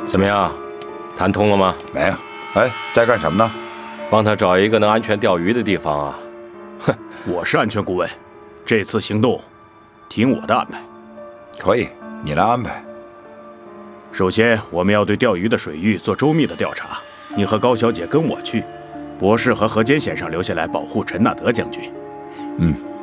怎么样，谈通了吗？ 没有。哎，在干什么呢？ 帮他找一个能安全钓鱼的地方啊。 哼，我是安全顾问，这次行动听我的安排。 可以，你来安排。 首先，我们要对钓鱼的水域做周密的调查。你和高小姐跟我去，博士和何坚先生留下来保护陈纳德将军。 嗯。